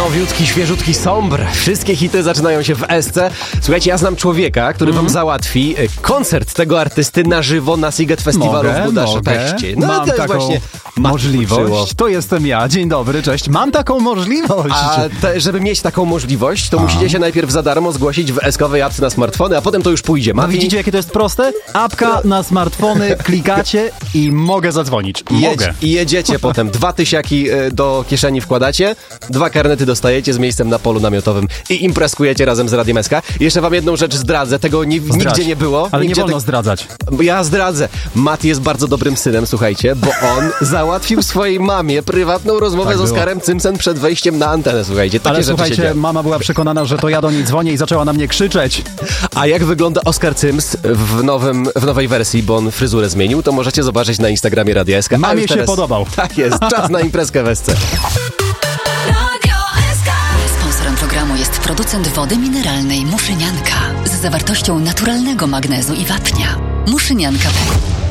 Nowiutki, świeżutki Sombr. Wszystkie hity zaczynają się w SC. Słuchajcie, ja znam człowieka, który wam załatwi koncert tego artysty na żywo na Siget Festiwalu w Budapeszcie. No Mam to jest taką właśnie możliwość. To jestem ja. Dzień dobry, cześć. Mam taką możliwość. Żeby mieć taką możliwość, to musicie się najpierw za darmo zgłosić w SK-owej apce na smartfony, a potem to już pójdzie. No widzicie, jakie to jest proste? Apka na smartfony, klikacie i mogę zadzwonić. Mogę. I jedziecie potem. 2 tysiaki do kieszeni wkładacie, 2 karnety dostajecie z miejscem na polu namiotowym i impreskujecie razem z Radiem SK. Jeszcze wam jedną rzecz zdradzę, tego nigdzie nie było. Ale nigdzie nie wolno zdradzać. Ja zdradzę. Mati jest bardzo dobrym synem, słuchajcie, bo on załatwił swojej mamie prywatną rozmowę Tak z Oskarem Cymsem przed wejściem na antenę, słuchajcie. Takie Ale rzeczy się słuchajcie, dzieją. mama była przekonana, że to ja do niej dzwonię i zaczęła na mnie krzyczeć. A jak wygląda Oskar Cyms w nowej wersji, bo on fryzurę zmienił, to możecie zobaczyć na Instagramie Radia SK. Mamie się podobał. Tak jest, czas na imprezkę w SC. Sponsorem programu jest producent wody mineralnej Muszynianka z zawartością naturalnego magnezu i wapnia. Muszynianka.pl